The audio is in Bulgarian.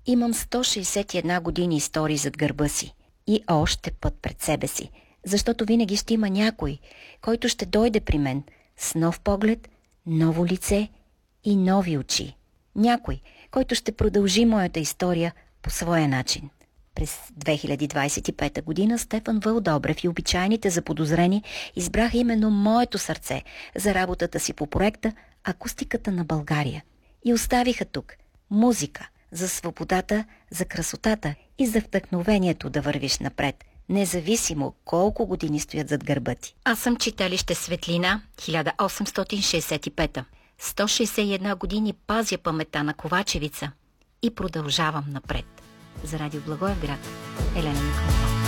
Имам 161 години истории зад гърба си и още път пред себе си, защото винаги ще има някой, който ще дойде при мен с нов поглед, ново лице и нови очи. Някой, който ще продължи моята история по своя начин. През 2025 година Стефан Вълдобрев и обичайните заподозрени избраха именно моето сърце за работата си по проекта «Акустиката на България» и оставиха тук музика за свободата, за красотата и за вдъхновението да вървиш напред, независимо колко години стоят зад гърба ти. Аз съм читалище Светлина, 1865. 161 години пазя паметта на Ковачевица и продължавам напред. За радио Благоевград, Елена Николова.